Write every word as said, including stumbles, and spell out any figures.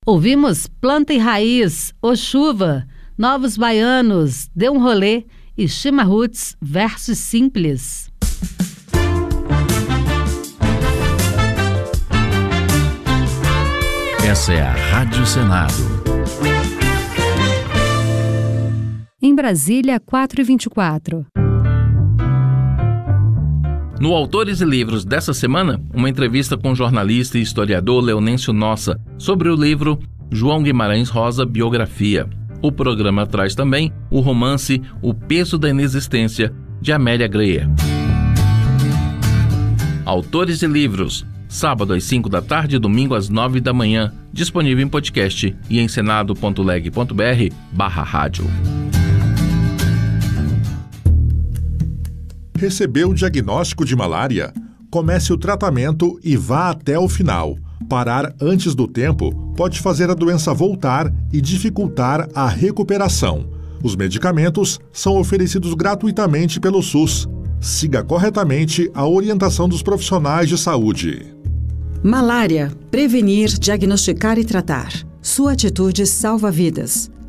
Ouvimos Planta e Raiz, O Chuva, Novos Baianos, Dê um Rolê e Chimarruts, Versos Simples. Essa é a Rádio Senado. Em Brasília, quatro e vinte e quatro. No Autores e Livros dessa semana, uma entrevista com o jornalista e historiador Leonêncio Nossa sobre o livro João Guimarães Rosa, Biografia. O programa traz também o romance O Peso da Inexistência, de Amélia Greer. Autores e Livros, sábado às cinco da tarde e domingo às nove da manhã, disponível em podcast e em senado ponto leg ponto br barra rádio. Recebeu o diagnóstico de malária? Comece o tratamento e vá até o final. Parar antes do tempo pode fazer a doença voltar e dificultar a recuperação. Os medicamentos são oferecidos gratuitamente pelo SUS. Siga corretamente a orientação dos profissionais de saúde. Malária. Prevenir, diagnosticar e tratar. Sua atitude salva vidas.